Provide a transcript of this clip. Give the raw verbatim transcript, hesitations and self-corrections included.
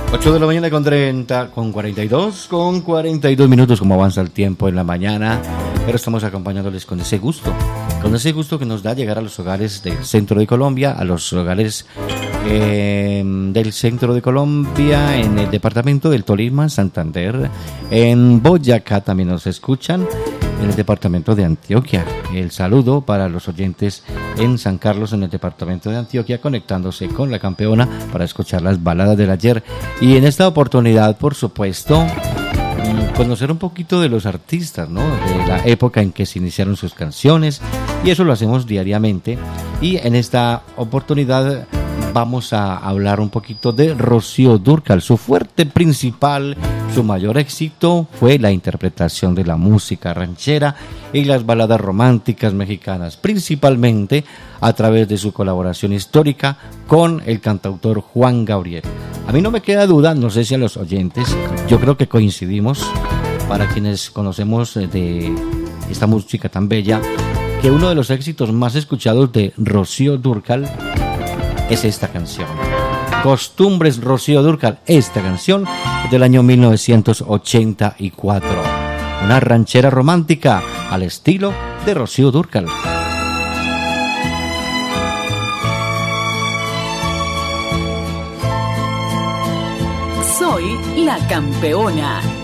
ocho de la mañana con treinta, con cuarenta y dos, con cuarenta y dos minutos, como avanza el tiempo en la mañana, pero estamos acompañándoles con ese gusto, con ese gusto que nos da llegar a los hogares del centro de Colombia, a los hogares eh, del centro de Colombia, en el departamento del Tolima, Santander, en Boyacá también nos escuchan, en el departamento de Antioquia. El saludo para los oyentes en San Carlos, en el departamento de Antioquia, conectándose con la campeona para escuchar las baladas del ayer. Y en esta oportunidad, por supuesto, conocer un poquito de los artistas, ¿no? De la época en que se iniciaron sus canciones, y eso lo hacemos diariamente. Y en esta oportunidad vamos a hablar un poquito de Rocío Dúrcal. Su fuerte principal, su mayor éxito fue la interpretación de la música ranchera y las baladas románticas mexicanas, principalmente a través de su colaboración histórica con el cantautor Juan Gabriel. A mí no me queda duda, no sé si a los oyentes, yo creo que coincidimos, para quienes conocemos de esta música tan bella, que uno de los éxitos más escuchados de Rocío Dúrcal es esta canción. Costumbres, Rocío Dúrcal. Esta canción es del año mil novecientos ochenta y cuatro. Una ranchera romántica al estilo de Rocío Dúrcal. Soy la campeona.